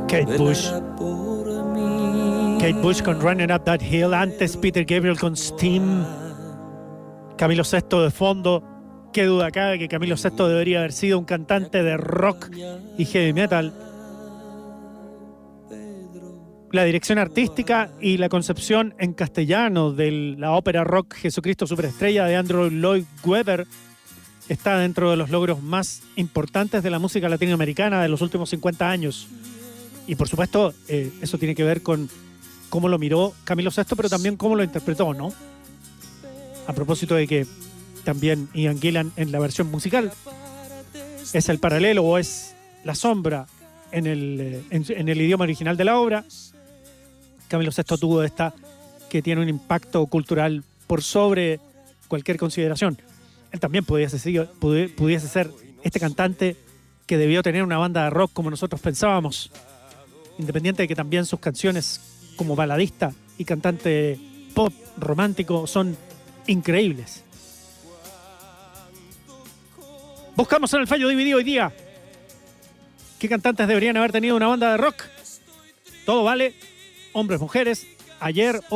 Kate Bush. Kate Bush con Running Up That Hill. Antes Peter Gabriel con Steam. Camilo VI de fondo. Qué duda cabe que Camilo VI debería haber sido un cantante de rock y heavy metal. La dirección artística y la concepción en castellano de la ópera rock Jesucristo Superestrella de Andrew Lloyd Webber está dentro de los logros más importantes de la música latinoamericana de los últimos 50 años. Y por supuesto, eso tiene que ver con cómo lo miró Camilo VI, pero también cómo lo interpretó, ¿no? A propósito de que también Ian Gillan en la versión musical es el paralelo o es la sombra en el idioma original de la obra. Camilo VI tuvo esta que tiene un impacto cultural por sobre cualquier consideración. Él también pudiese ser este cantante que debió tener una banda de rock como nosotros pensábamos, independiente de que también sus canciones como baladista y cantante pop romántico son increíbles. Buscamos en el fallo DVD hoy día qué cantantes deberían haber tenido una banda de rock. Todo vale, hombres, mujeres, ayer,